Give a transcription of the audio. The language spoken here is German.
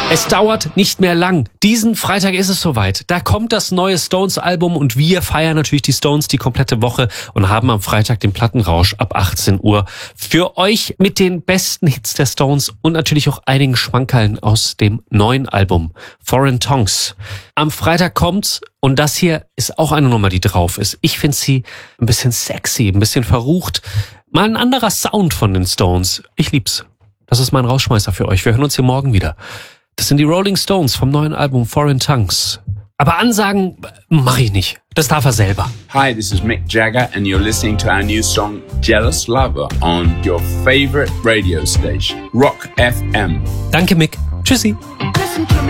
Es dauert nicht mehr lang. Diesen Freitag ist es soweit. Da kommt das neue Stones-Album und wir feiern natürlich die Stones die komplette Woche und haben am Freitag den Plattenrausch ab 18 Uhr für euch mit den besten Hits der Stones und natürlich auch einigen Schmankerln aus dem neuen Album Foreign Tongues. Am Freitag kommt's und das hier ist auch eine Nummer, die drauf ist. Ich finde sie ein bisschen sexy, ein bisschen verrucht. Mal ein anderer Sound von den Stones. Ich lieb's. Das ist mein Rausschmeißer für euch. Wir hören uns hier morgen wieder. Das sind die Rolling Stones vom neuen Album Foreign Tongues. Aber Ansagen mache ich nicht. Das darf er selber. Hi, this is Mick Jagger and you're listening to our new song Jealous Lover on your favorite radio station, Rock FM. Danke, Mick. Tschüssi.